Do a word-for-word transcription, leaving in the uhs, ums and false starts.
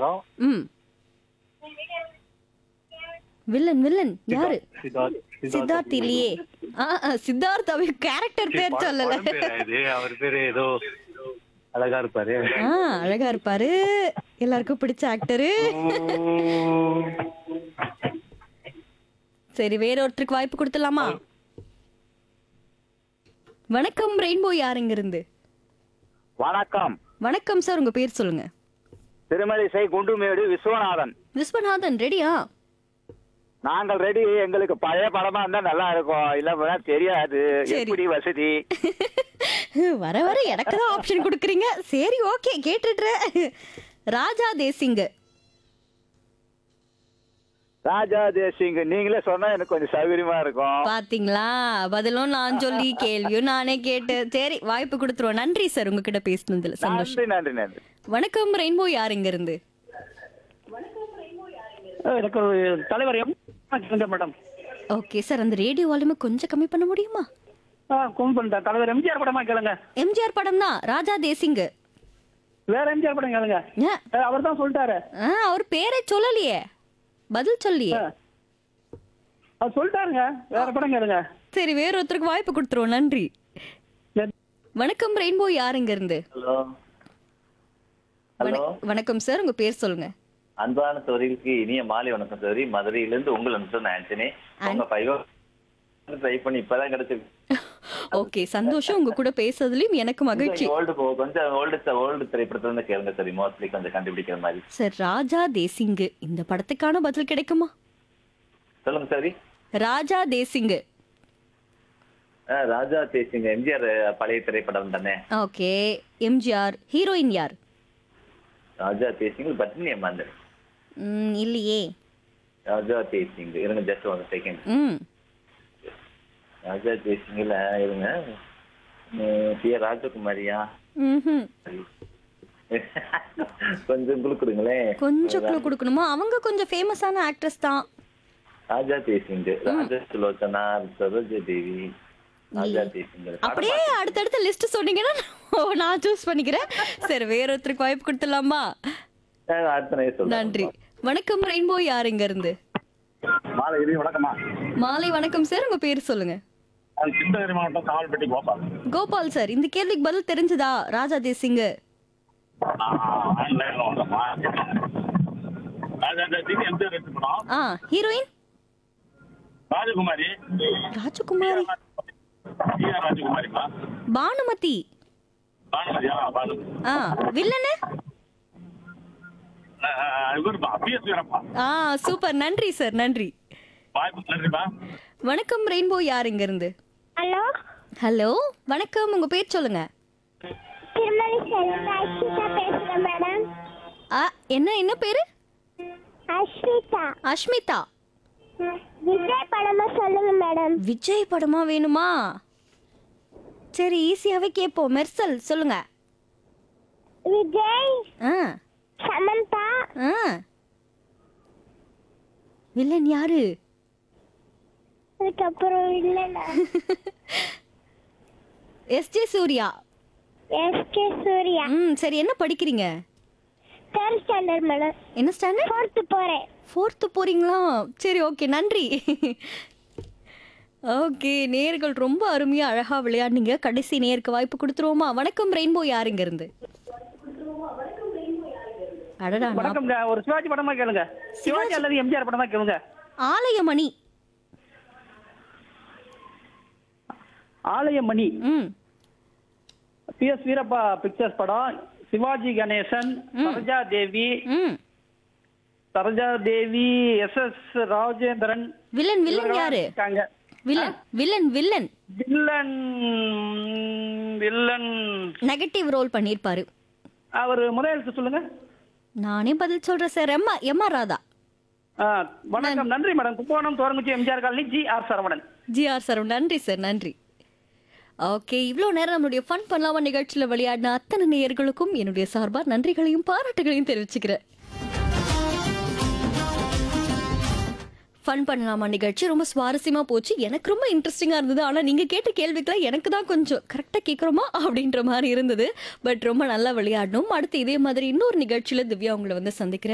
படம். ம் villain villain யாரு? சித்தார்த் சித்தார்த் இல்லையே. ஆ ஆ, சித்தார்த் அவர் கேரக்டர் பேர் சொல்லல. படம் பேரா இது? அவர் பேரு ஏதோ அழகா இருப்பாரு. ஆ அழகா இருப்பாரு, எல்லாருக்கும் பிடிச்ச ஆக்டரு. சரி, வேற ஒருத்தருக்கு வாய்ப்பு கொடுத்துடலாமா? வணக்கம் ரெயின்போ, யாருங்க இருந்து? வணக்கம். வணக்கம் சார், உங்க பேர் சொல்லுங்க. திருமலிசை குண்டுமேடு விஸ்வநாதன். விஸ்வநாதன் ரெடியா? நாங்கள் ரெடி. எங்களுக்கு பழைய படமா இருந்தா நல்லா இருக்கும், இல்ல தெரியாது. சரி. எப்படி வசதி? வர வர எனக்கு தான் ஆப்ஷன் கொடுக்குறீங்க. சரி, ஓகே, கேட்டுடுறேன். ராஜா தேசிங். ராஜா தேசிங் நீங்களே சொன்னா எனக்கு கொஞ்சம் சௌகரியமா இருக்கும். பாத்தீங்களா, பதிலும் நான் சொல்லி கேள்வியும் நானே கேட்டு. சரி, வாய்ப்பு கொடுத்துருவோம். நன்றி சார், உங்ககிட்ட பேசினதுல சந்தோஷம். நன்றி நன்றி நன்றி. வணக்கம் ரெயின்போ, யார் இங்க இருந்து? எனக்கு ஒரு தலைவர் எம் மேடம். ஓகே சார், அந்த ரேடியோ வால்யூமை கொஞ்சம் கம்மி பண்ண முடியுமா? கும் பண்ணிட்டேன். தலைவர் எம்ஜிஆர் படமா கேளுங்க. எம்ஜிஆர் படம் தான், ராஜா தேசிங். வேற எம்ஜிஆர் படம் கேளுங்க. அவர் தான் சொல்லிட்டாரு. ஆ, அவர் பேரே சொல்லலையே, பதில் சொல்லியே. அவர் சொல்லிட்டாருங்க. வேற படம் கேளுங்க. சரி, வேற ஒருத்தருக்கு வாய்ப்பு கொடுத்துருவோம். நன்றி. வணக்கம் ரெயின்போ, யார் இங்க இருந்து? ஹலோ ஹலோ வணக்- வணக்கம் சார், உங்க பேர் சொல்லுங்க. அன்பான சோரிக்கு இனிய மாலை வணக்கம் சோரி. மதுரையிலிருந்து உங்கள் அனுப்பிச்சு ஆண்டனி. உங்க ஃபைவ் ட்ரை பண்ணி இப்பதான் கிடைச்சிருக்கு. ஓகே, சந்தோஷம், உங்க கூட பேசுறதுலயும் எனக்கு மகிழ்ச்சி. ஓல்டு கொஞ்சம் ஓல்டு ஓல்டு திரைப்படத்துல இருந்து கேளுங்க சரி, மோஸ்ட்லி கொஞ்சம் கண்டுபிடிக்கிற மாதிரி. சார், ராஜா தேசிங், இந்த படத்துக்கான பதில் கிடைக்குமா? சொல்லுங்க சரி. ராஜா தேசிங். ஆஹ் ராஜா தேசிங்க எம்ஜிஆர் பழைய திரைப்படம் தானே. ஓகே, எம்ஜிஆர். ஹீரோயின் யார்? ராஜா தேசிங் பத்மினி அம்மாந்து. ம், இல்லையே. ராஜா தேசிங் இருங்க, ஜஸ்ட் ஒன் செகண்ட். ம் ராஜா தேசிங்ல இருங்க. உம், பி ஆர் ராஜகுமாரியா? ம்ஹும். கொஞ்சம் குழு கொடுங்களேன். கொஞ்சம் clue கொடுக்கணுமா? அவங்க கொஞ்சம் ஃபேமஸான ஆக்ட்ரஸ் தான். ராஜா தேசிங், ராஜா சுலோச்சனா, சரோஜா தேவி, ராஜா தேசிங். அப்படியே அடுத்தடுத்த லிஸ்ட் சொன்னீங்கன்னா நான் சூஸ் பண்ணிக்கிறேன். சரி, வேற ஒருத்தருக்கு வாய்ப்பு கொடுத்துடலாமா? நன்றி. வணக்கம் ரெயின்போ, யார் இங்க இருந்து? மாலை இறுதி வணக்கமா. மாலை வணக்கம் சார், உங்க பேர் சொல்லுங்க. கிருஷ்ணகிரி மாவட்டம் காவல்பட்டி கோபால். கோபால் சார், இந்த கேள்விக்கு பதில் தெரிஞ்சதா? ராஜா தேசிங். ராஜா தேசிங் எம்ஜிஆர் எடுத்து படம். ஆ, ஹீரோயின்? ராஜகுமாரி. ராஜகுமாரி. B R ராஜகுமாரிங்களா? பானுமதி. பானுமதியா? பானு. ஆ, வில்லனு? இவர் பி எஸ் வீரப்பா. ஆ, சூப்பர், நன்றி சார், நன்றி. வாய்ப்பு நன்றிப்பா. வணக்கம் ரெயின்போ, யார் இங்க இருந்து? ஹலோ, ஹலோ, வணக்கம், உங்க பேர் சொல்லுங்க. திருமலை செல்வா அஸ்விதா பேசுறேன் மேடம். ஆ, என்ன என்ன பேரு? அஸ்விதா. அஷ்மிதா. விஜய் படமா சொல்லுங்க மேடம். விஜய் படமா வேணுமா? சரி, ஈஸியாவே கேட்போம். மெர்சல் சொல்லுங்க. விஜய், ஆ சமந்தா, ஆ வில்லன் யாரு? அதுக்கப்புறம் இல்லைல்ல. S J Surya. SK Surya. ம், சரி, என்ன படிக்கிறீங்க? Third standard madam. என்ன ஸ்டாண்டர்ட்? ஃபோர்த்து போறேன். ஃபோர்த்து போறீங்களா? சரி, ஓகே, நன்றி. ஓகே, நேர்கள் ரொம்ப அருமையா அழகா விளையாடுனீங்க. கடைசி நேருக்கு வாய்ப்பு கொடுத்துருவோமா? வணக்கம் ரெயின்போ, யாருங்க இருந்து? அடடா, நான் வணக்கம்ங்க. ஒரு சிவாஜி படமா கேளுங்க. சிவாஜி அல்லது எம்ஜிஆர் படமா கேளுங்க. ஆலயமணி. ஆலயமணி. ம் பி எஸ் வீரப்பா பிக்சர்ஸ் படம். சிவாஜி கணேசன், சரோஜா தேவி, ம் Saroja Devi, S S Rajendran. Villain villain யாரு? இருக்காங்க. Villain villain villain villain villain negative role பண்ணிருப்பாரு. அவர் முதல் எழுத்து சொல்லுங்க. நானே பதில் சொல்றேன் சார். எம்மா எம்மா ராதா. ஆ, வணக்கம், நன்றி madam. குப்போணம் தோரங்குச்சி MGR colony, G R Saravanan. G are sir, நன்றி சார், நன்றி. ஓகே, இவ்வளோ நேரம் நம்மளுடைய ஃபன் பண்ணலாமா நிகழ்ச்சியில் விளையாடின அத்தனை நேயர்களுக்கும் என்னுடைய சார்பாக நன்றிகளையும் பாராட்டுகளையும் தெரிவிச்சுக்கிறேன். ஃபன் பண்ணலாமா நிகழ்ச்சி ரொம்ப சுவாரஸ்யமாக போச்சு. எனக்கு ரொம்ப இன்ட்ரெஸ்டிங்காக இருந்தது. ஆனால் நீங்கள் கேட்ட கேள்விக்கெல்லாம் எனக்கு தான் கொஞ்சம் கரெக்டாக கேட்குறோமா அப்படின்ற மாதிரி இருந்தது. பட் ரொம்ப நல்லா விளையாடணும். அடுத்து இதே மாதிரி இன்னொரு நிகழ்ச்சியில் திவ்யா உங்களை வந்து சந்திக்கிறேன்.